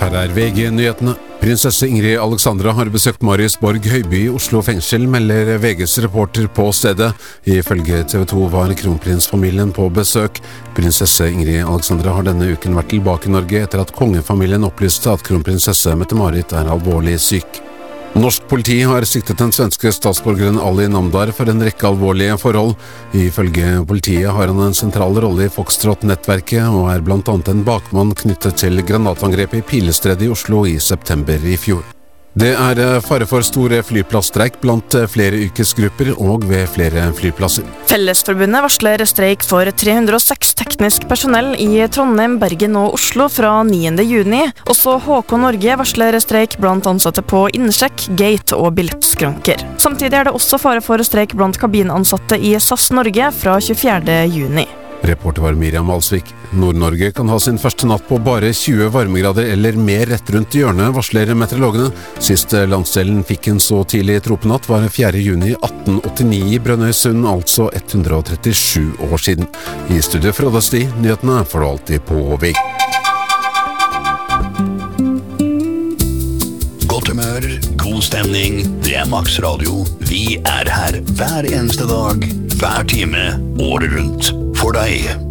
Her VG-nyhetene. Prinsesse Ingrid Alexandra har besøkt Marius Borg Høiby i Oslo fengsel, melder VGs reporter på stedet. Ifølge TV 2 var kronprinsfamilien på besøk. Prinsesse Ingrid Alexandra har denne uken vært tilbake i Norge etter at kongefamilien opplyste at kronprinsesse Mette-Marit er alvorlig syk. Norsk politi har siktet den svenske statsborgeren Ali Namdar for en rekke alvorlige forhold. Ifølge politiet har han en sentral rolle i Foxtrot-nettverket og er blant annet en bakmann knyttet til granatangrepet i Pilestredet i Oslo i september i fjor. Det er fare for stor flyplassstreik blant flere yrkesgrupper og ved flere flyplasser. Fellesforbundet varsler streik for 306 teknisk personell i Trondheim, Bergen og Oslo fra 9. juni. Også HK Norge varsler streik blant ansatte på innsjekk, gate og billettskranker. Samtidig er det også fare for streik blant kabinansatte i SAS Norge fra 24. juni. Reporter var Miriam Alsvik. Nord-Norge kan ha sin første natt på bare 20 varmegrader eller mer rett rundt hjørnet, varsler meteorologene. Sist landsdelen fikk en så tidlig tropenatt var 4. juni 1889 i Brønnøysund, altså 137 år siden. I studio Frode Sti, nyhetene får du alltid på VG. Godt humør, god stemning, det er Max Radio. Vi er her hver eneste dag, hver time, året rundt. For deg.